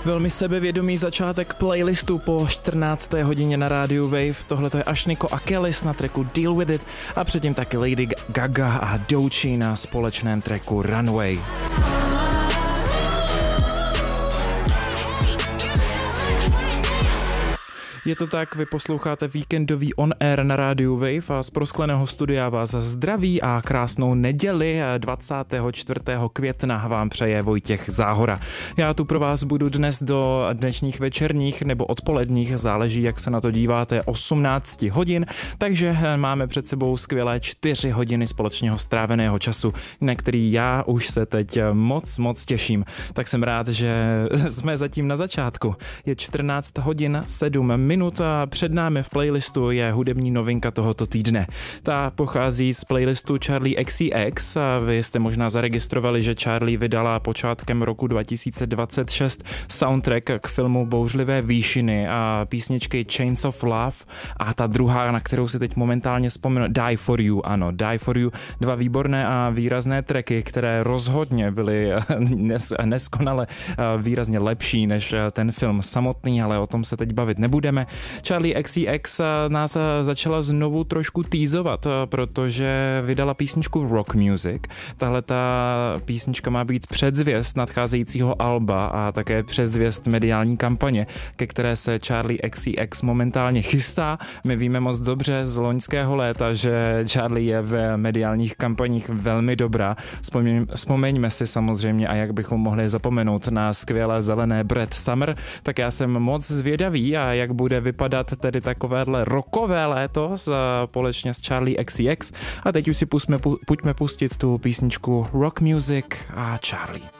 Velmi sebevědomý začátek playlistu po 14. hodině na rádiu Wave. Tohle to je Ashniko a Kelis na tracku Deal With It a předtím taky Lady Gaga a Doechii na společném tracku Runway. Je to tak, vy posloucháte víkendový On Air na rádiu Wave a z proskleného studia vás zdraví a krásnou neděli 24. května vám přeje Vojtěch Záhora. Já tu pro vás budu dnes do dnešních večerních nebo odpoledních, záleží jak se na to díváte, 18 hodin, takže máme před sebou skvělé 4 hodiny společného stráveného času, na který já už se teď moc těším. Tak jsem rád, že jsme zatím na začátku. Je 14 hodin 7 minut a před námi v playlistu je hudební novinka tohoto týdne. Ta pochází z playlistu Charli XCX a vy jste možná zaregistrovali, že Charli vydala počátkem roku 2026 soundtrack k filmu Bouřlivé výšiny a písničky Chains of Love a ta druhá, na kterou si teď momentálně vzpomenu, Die For You, ano, Die For You, 2 výborné a výrazné tracky, které rozhodně byly neskonale výrazně lepší než ten film samotný, ale o tom se teď bavit nebudeme. Charli XCX nás začala znovu trošku teasovat, protože vydala písničku Rock Music. Tahle ta písnička má být předzvěst nadcházejícího alba a také předzvěst mediální kampaně, ke které se Charli XCX momentálně chystá. My víme moc dobře z loňského léta, že Charli je v mediálních kampaních velmi dobrá. Vzpomeňme si samozřejmě, a jak bychom mohli zapomenout na skvělé zelené Brad Summer, tak já jsem moc zvědavý, a jak bude vypadat tedy takovéhle rockové léto společně s Charli XCX. A teď už si pojďme pustit tu písničku Rock Music a Charli.